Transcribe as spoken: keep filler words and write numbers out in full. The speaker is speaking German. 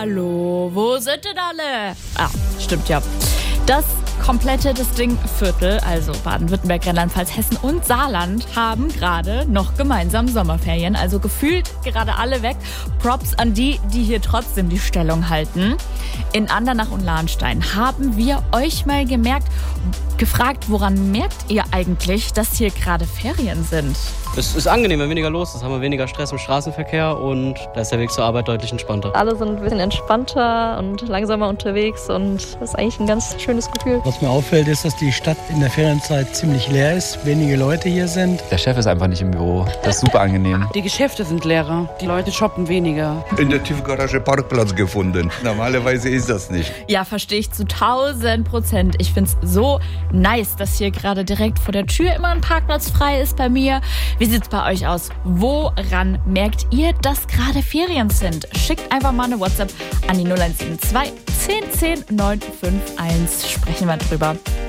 Hallo, wo sind denn alle? Ah, stimmt ja. Das komplette Distinct-Viertel, also Baden-Württemberg, Rheinland-Pfalz, Hessen und Saarland, haben gerade noch gemeinsam Sommerferien. Also gefühlt gerade alle weg. Props an die, die hier trotzdem die Stellung halten. In Andernach und Lahnstein haben wir euch mal gemerkt, gefragt, woran merkt ihr eigentlich, dass hier gerade Ferien sind? Es ist angenehm, wenn weniger los ist, haben wir weniger Stress im Straßenverkehr und da ist der Weg zur Arbeit deutlich entspannter. Alle sind ein bisschen entspannter und langsamer unterwegs und das ist eigentlich ein ganz schönes Gefühl. Was mir auffällt, ist, dass die Stadt in der Ferienzeit ziemlich leer ist, wenige Leute hier sind. Der Chef ist einfach nicht im Büro, das ist super angenehm. Die Geschäfte sind leerer, die Leute shoppen weniger. In der Tiefgarage Parkplatz gefunden. Normalerweise ist das nicht. Ja, verstehe ich zu tausend Prozent. Ich finde es so nice, dass hier gerade direkt vor der Tür immer ein Parkplatz frei ist bei mir. Wie sieht's bei euch aus? Woran merkt ihr, dass gerade Ferien sind? Schickt einfach mal eine WhatsApp an die null eins sieben zwei zehn zehn neun fünf eins. Sprechen wir drüber.